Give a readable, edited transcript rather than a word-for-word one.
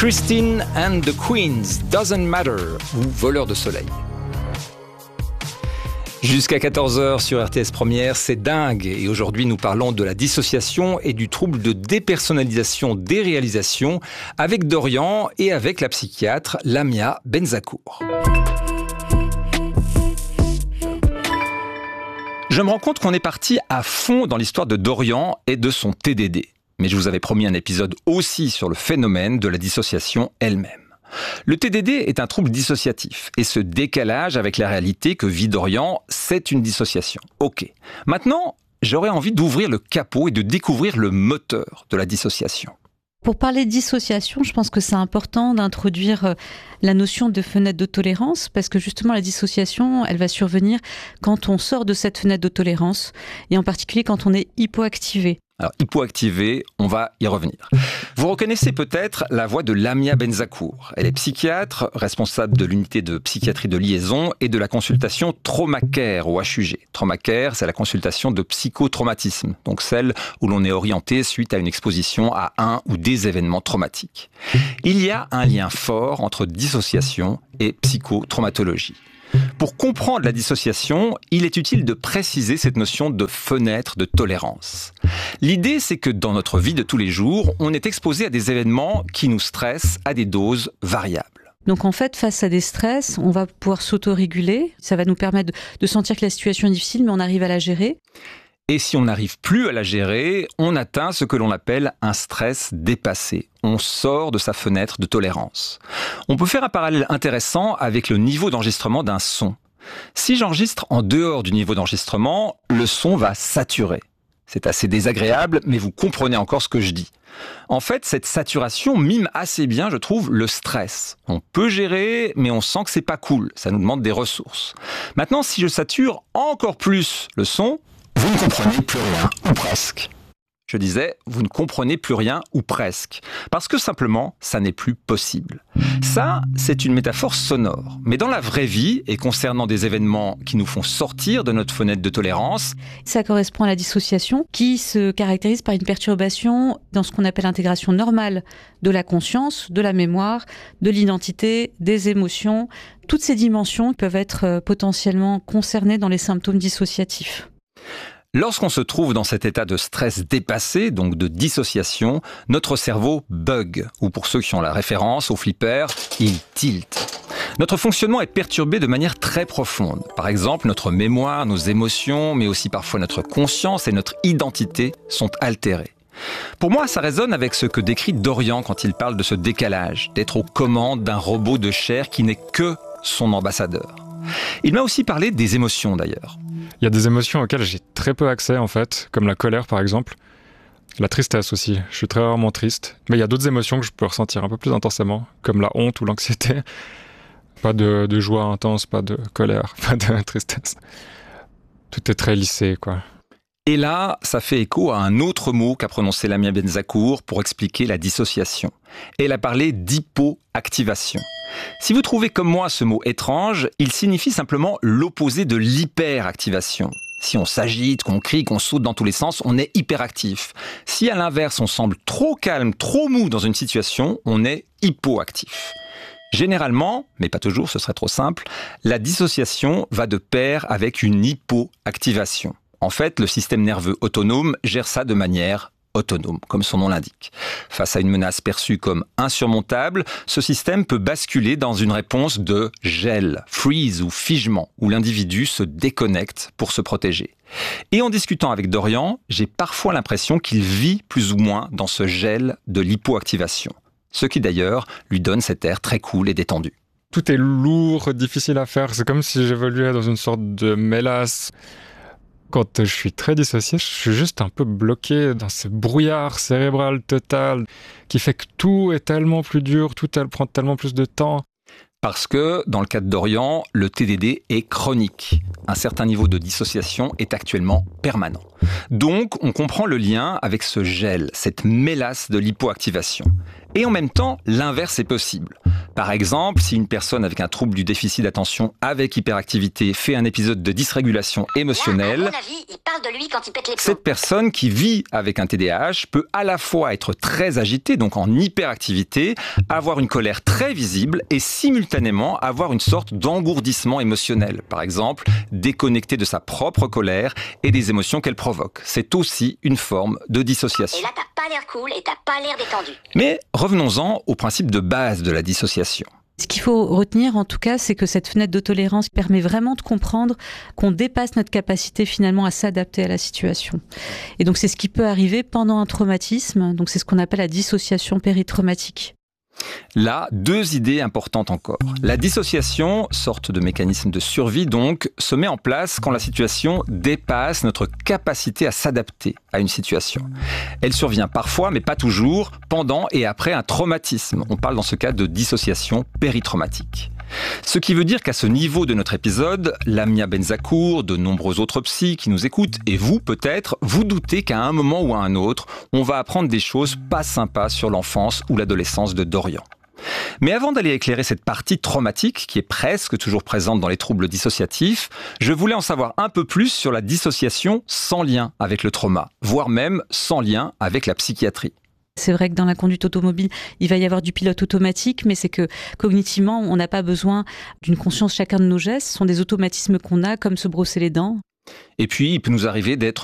Christine and the Queens, Doesn't Matter, ou Voleur de soleil. Jusqu'à 14h sur RTS Première, c'est dingue. Et aujourd'hui, nous parlons de la dissociation et du trouble de dépersonnalisation des réalisations avec Dorian et avec la psychiatre Lamia Benzakour. Je me rends compte qu'on est parti à fond dans l'histoire de Dorian et de son TDD. Mais je vous avais promis un épisode aussi sur le phénomène de la dissociation elle-même. Le TDD est un trouble dissociatif et ce décalage avec la réalité que vit Dorian, c'est une dissociation. Ok. Maintenant, j'aurais envie d'ouvrir le capot et de découvrir le moteur de la dissociation. Pour parler de dissociation, je pense que c'est important d'introduire la notion de fenêtre de tolérance parce que justement la dissociation, elle va survenir quand on sort de cette fenêtre de tolérance et en particulier quand on est hypoactivé. Alors, hypoactivé, on va y revenir. Vous reconnaissez peut-être la voix de Lamia Benzakour. Elle est psychiatre, responsable de l'unité de psychiatrie de liaison et de la consultation TraumaCare au HUG. TraumaCare, c'est la consultation de psychotraumatisme, donc celle où l'on est orienté suite à une exposition à un ou des événements traumatiques. Il y a un lien fort entre dissociation et psychotraumatologie. Pour comprendre la dissociation, il est utile de préciser cette notion de fenêtre de tolérance. L'idée, c'est que dans notre vie de tous les jours, on est exposé à des événements qui nous stressent à des doses variables. Donc en fait, face à des stress, on va pouvoir s'autoréguler. Ça va nous permettre de sentir que la situation est difficile, mais on arrive à la gérer. Et si on n'arrive plus à la gérer, on atteint ce que l'on appelle un stress dépassé. On sort de sa fenêtre de tolérance. On peut faire un parallèle intéressant avec le niveau d'enregistrement d'un son. Si j'enregistre en dehors du niveau d'enregistrement, le son va saturer. C'est assez désagréable, mais vous comprenez encore ce que je dis. En fait, cette saturation mime assez bien, je trouve, le stress. On peut gérer, mais on sent que c'est pas cool. Ça nous demande des ressources. Maintenant, si je sature encore plus le son, vous ne comprenez plus rien, ou presque. Je disais, vous ne comprenez plus rien, ou presque. Parce que simplement, ça n'est plus possible. Ça, c'est une métaphore sonore. Mais dans la vraie vie, et concernant des événements qui nous font sortir de notre fenêtre de tolérance, ça correspond à la dissociation qui se caractérise par une perturbation dans ce qu'on appelle l'intégration normale de la conscience, de la mémoire, de l'identité, des émotions. Toutes ces dimensions peuvent être potentiellement concernées dans les symptômes dissociatifs. Lorsqu'on se trouve dans cet état de stress dépassé, donc de dissociation, notre cerveau bug, ou pour ceux qui ont la référence au flipper, il tilt. Notre fonctionnement est perturbé de manière très profonde. Par exemple, notre mémoire, nos émotions, mais aussi parfois notre conscience et notre identité sont altérées. Pour moi, ça résonne avec ce que décrit Dorian quand il parle de ce décalage, d'être aux commandes d'un robot de chair qui n'est que son ambassadeur. Il m'a aussi parlé des émotions d'ailleurs. Il y a des émotions auxquelles j'ai très peu accès en fait, comme la colère par exemple. La tristesse aussi, je suis très rarement triste. Mais il y a d'autres émotions que je peux ressentir un peu plus intensément, comme la honte ou l'anxiété. Pas de joie intense, pas de colère, pas de tristesse. Tout est très lissé, quoi. Et là, ça fait écho à un autre mot qu'a prononcé Lamia Benzakour pour expliquer la dissociation. Elle a parlé d'hypoactivation. Si vous trouvez comme moi ce mot étrange, il signifie simplement l'opposé de l'hyperactivation. Si on s'agite, qu'on crie, qu'on saute dans tous les sens, on est hyperactif. Si à l'inverse, on semble trop calme, trop mou dans une situation, on est hypoactif. Généralement, mais pas toujours, ce serait trop simple, la dissociation va de pair avec une hypoactivation. En fait, le système nerveux autonome gère ça de manière autonome, comme son nom l'indique. Face à une menace perçue comme insurmontable, ce système peut basculer dans une réponse de gel, freeze ou figement, où l'individu se déconnecte pour se protéger. Et en discutant avec Dorian, j'ai parfois l'impression qu'il vit plus ou moins dans ce gel de l'hypoactivation. Ce qui d'ailleurs lui donne cet air très cool et détendu. Tout est lourd, difficile à faire. C'est comme si j'évoluais dans une sorte de mélasse. Quand je suis très dissocié, je suis juste un peu bloqué dans ce brouillard cérébral total qui fait que tout est tellement plus dur, prend tellement plus de temps. Parce que, dans le cas de Dorian, le TDD est chronique. Un certain niveau de dissociation est actuellement permanent. Donc, on comprend le lien avec ce gel, cette mélasse de l'hypoactivation. Et en même temps, l'inverse est possible. Par exemple, si une personne avec un trouble du déficit d'attention avec hyperactivité fait un épisode de dysrégulation émotionnelle, là, à mon avis, il parle de lui quand il pète les plombs. cette personne qui vit avec un TDAH peut à la fois être très agitée, donc en hyperactivité, avoir une colère très visible et simultanément avoir une sorte d'engourdissement émotionnel. Par exemple, déconnectée de sa propre colère et des émotions qu'elle provoque. C'est aussi une forme de dissociation. Et là, t'as pas l'air cool et t'as pas l'air détendu. Mais revenons-en au principe de base de la dissociation. Ce qu'il faut retenir, en tout cas, c'est que cette fenêtre de tolérance permet vraiment de comprendre qu'on dépasse notre capacité finalement à s'adapter à la situation. Et donc, c'est ce qui peut arriver pendant un traumatisme. Donc, c'est ce qu'on appelle la dissociation péritraumatique. Là, 2 idées importantes encore. La dissociation, sorte de mécanisme de survie donc, se met en place quand la situation dépasse notre capacité à s'adapter à une situation. Elle survient parfois, mais pas toujours, pendant et après un traumatisme. On parle dans ce cas de dissociation péritraumatique. Ce qui veut dire qu'à ce niveau de notre épisode, Lamia Benzakour, de nombreux autres psys qui nous écoutent, et vous peut-être, vous doutez qu'à un moment ou à un autre, on va apprendre des choses pas sympas sur l'enfance ou l'adolescence de Dorian. Mais avant d'aller éclairer cette partie traumatique, qui est presque toujours présente dans les troubles dissociatifs, je voulais en savoir un peu plus sur la dissociation sans lien avec le trauma, voire même sans lien avec la psychiatrie. C'est vrai que dans la conduite automobile, il va y avoir du pilote automatique, mais c'est que cognitivement, on n'a pas besoin d'une conscience chacun de nos gestes. Ce sont des automatismes qu'on a, comme se brosser les dents. Et puis, il peut nous arriver d'être